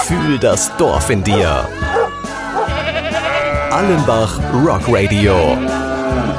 Fühl das Dorf in dir. Allenbach Rock Radio.